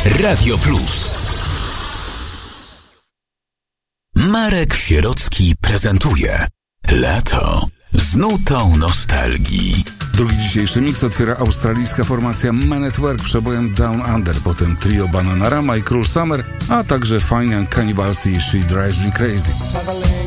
Radio Plus. Marek Sierocki prezentuje Lato z nutą nostalgii. Drugi dzisiejszy miks otwiera australijska formacja Men at Work przebojem Down Under, potem trio Bananarama i Cruel Summer, a także Fine Young Cannibals i She Drives Me Crazy.